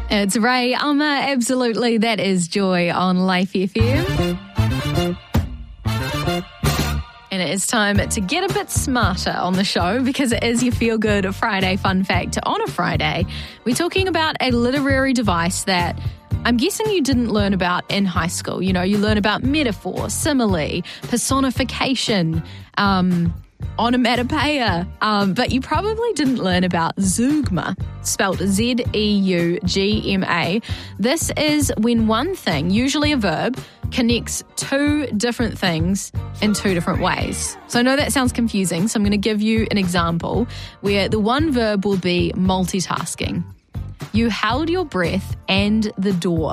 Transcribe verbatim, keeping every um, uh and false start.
It's Ray Alma, absolutely. That is Joy on Life F M. And it is time to get a bit smarter on the show because it is your Feel Good Friday fun fact. On a Friday, we're talking about a literary device that I'm guessing you didn't learn about in high school. You know, you learn about metaphor, simile, personification, um... onomatopoeia, um, but you probably didn't learn about zeugma, spelt Z E U G M A. This is when one thing, usually a verb, connects two different things in two different ways. So I know that sounds confusing, so I'm going to give you an example where the one verb will be multitasking. You held your breath and the door.